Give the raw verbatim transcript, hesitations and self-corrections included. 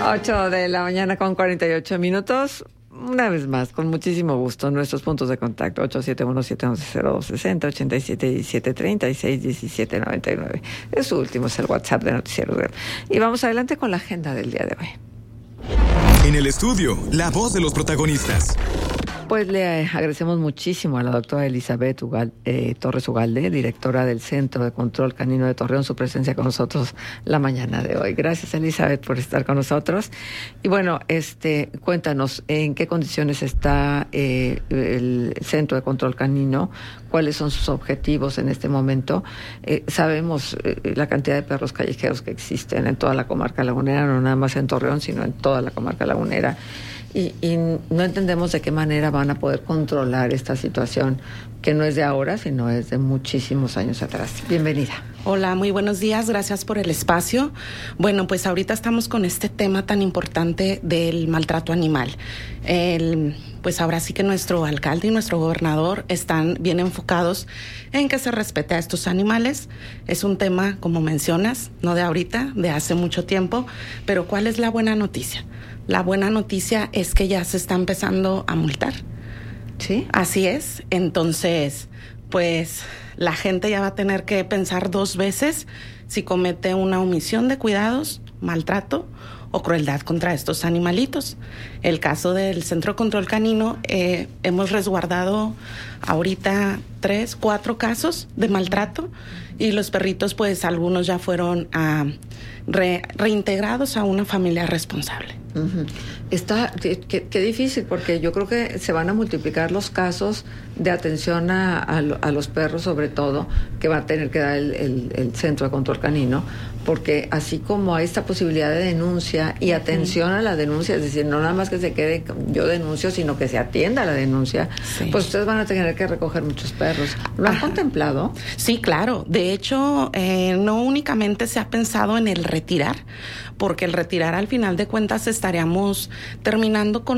ocho de la mañana con cuarenta y ocho minutos. Una vez más, con muchísimo gusto, nuestros puntos de contacto: ocho siete uno, siete uno cero, dos seis cero, ochenta y siete diecisiete treinta y seis diecisiete noventa y nueve. Es su último, es el WhatsApp de Noticiero Red. Y vamos adelante con la agenda del día de hoy. En el estudio, la voz de los protagonistas. Pues le agradecemos muchísimo a la doctora Elizabeth Ugal, eh, Torres Ugalde, directora del Centro de Control Canino de Torreón, su presencia con nosotros la mañana de hoy. Gracias, Elizabeth, por estar con nosotros. Y bueno, este, cuéntanos en qué condiciones está eh, el Centro de Control Canino, cuáles son sus objetivos en este momento. Eh, sabemos eh, la cantidad de perros callejeros que existen en toda la comarca lagunera, no nada más en Torreón, sino en toda la comarca lagunera. Y, y no entendemos de qué manera van a poder controlar esta situación, que no es de ahora, sino es de muchísimos años atrás. Bienvenida. Hola, muy buenos días, gracias por el espacio. Bueno, pues ahorita estamos con este tema tan importante del maltrato animal. El, pues ahora sí que nuestro alcalde y nuestro gobernador están bien enfocados en que se respete a estos animales. Es un tema, como mencionas, no de ahorita, de hace mucho tiempo, pero ¿cuál es la buena noticia? La buena noticia es que ya se está empezando a multar. ¿Sí? Así es. Entonces, pues la gente ya va a tener que pensar dos veces si comete una omisión de cuidados, maltrato o crueldad contra estos animalitos. El caso del Centro de Control Canino, eh, hemos resguardado ahorita tres, cuatro casos de maltrato y los perritos, pues algunos ya fueron a, re, reintegrados a una familia responsable. Uh-huh. Está, qué, qué difícil, porque yo creo que se van a multiplicar los casos de atención a, a, a los perros, sobre todo, que va a tener que dar el, el, el Centro de Control Canino, porque así como hay esta posibilidad de denuncia y atención a la denuncia, es decir, no nada más que se quede yo denuncio, sino que se atienda a la denuncia, sí. Pues ustedes van a tener que recoger muchos perros. ¿Lo han Ajá. contemplado? Sí, claro. De hecho, eh, no únicamente se ha pensado en el retirar, porque el retirar al final de cuentas estaríamos terminando con